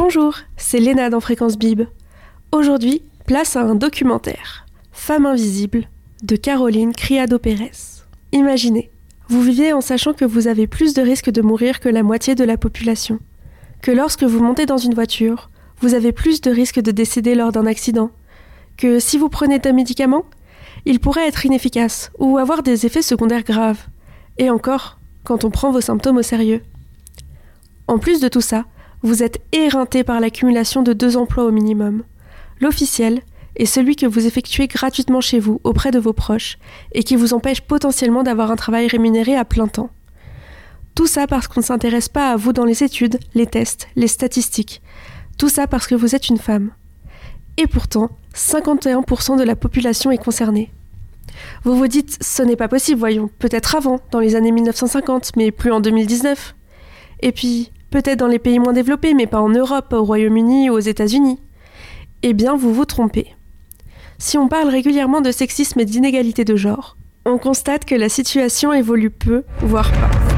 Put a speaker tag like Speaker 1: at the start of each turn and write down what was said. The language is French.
Speaker 1: Bonjour, c'est Léna dans Fréquence Bib. Aujourd'hui, place à un documentaire, Femme invisible, de Caroline Criado-Pérez. Imaginez, vous vivez en sachant que vous avez plus de risques de mourir que la moitié de la population. Que lorsque vous montez dans une voiture, vous avez plus de risques de décéder lors d'un accident. Que si vous prenez des médicaments, ils pourraient être inefficaces ou avoir des effets secondaires graves. Et encore, quand on prend vos symptômes au sérieux. En plus de tout ça, vous êtes éreinté par l'accumulation de 2 emplois au minimum. L'officiel est celui que vous effectuez gratuitement chez vous, auprès de vos proches, et qui vous empêche potentiellement d'avoir un travail rémunéré à plein temps. Tout ça parce qu'on ne s'intéresse pas à vous dans les études, les tests, les statistiques. Tout ça parce que vous êtes une femme. Et pourtant, 51% de la population est concernée. Vous vous dites, ce n'est pas possible, voyons, peut-être avant, dans les années 1950, mais plus en 2019. Et puis, peut-être dans les pays moins développés, mais pas en Europe, au Royaume-Uni ou aux États-Unis. Eh bien, vous vous trompez. Si on parle régulièrement de sexisme et d'inégalité de genre, on constate que la situation évolue peu, voire pas.